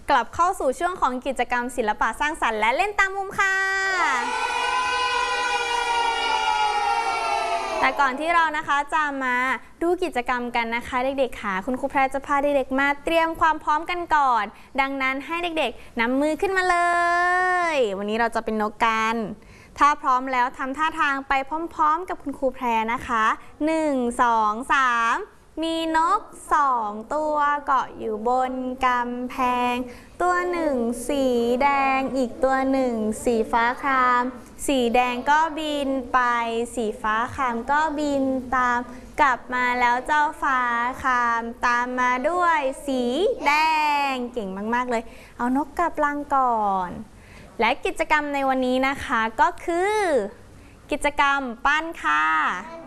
กลับเข้าสู่ช่วงของกิจกรรมศิลปะสร้างสรรค์และเล่นตามมุมค่ะแต่ก่อนที่เรานะคะจะมาดูกิจกรรมกันนะคะเด็กๆค่ะคุณครูแพรจะพาเด็กๆมาเตรียมความพร้อมกันก่อนดังนั้นให้เด็กๆนำมือขึ้นมาเลยวันนี้เราจะเป็นนกกันถ้าพร้อมแล้วทำท่าทางไปพร้อมๆกับคุณครูแพรนะคะ1 2 3มีนก2ตัวเกาะอยู่บนกำแพงตัวหนึ่งสีแดงอีกตัวหนึ่งสีฟ้าครามสีแดงก็บินไปสีฟ้าครามก็บินตามกลับมาแล้วเจ้าฟ้าครามตามมาด้วยสีแดงเก่งมากๆเลยเอานกกลับรังก่อนและกิจกรรมในวันนี้นะคะก็คือกิจกรรมปั้นค่ะ